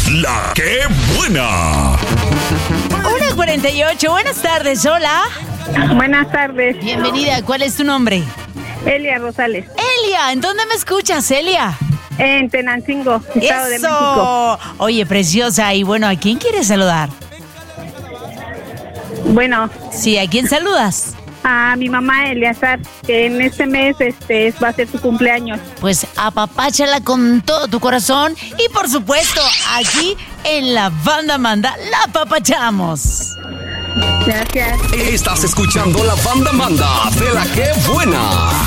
La que buena. 1:48, buenas tardes, hola. Buenas tardes. Bienvenida, ¿cuál es tu nombre? Elia Rosales. Elia, ¿en dónde me escuchas, Elia? En Tenancingo, Estado de México. ¡Eso! Oye, preciosa, y bueno, ¿a quién quieres saludar? Bueno, Sí, ¿a quién saludas? a mi mamá Eliazar, que en este mes va a ser su cumpleaños. Pues apapáchala con todo tu corazón y por supuesto, aquí en la Banda Manda la apapachamos. Gracias. Estás escuchando la banda manda de La que buena.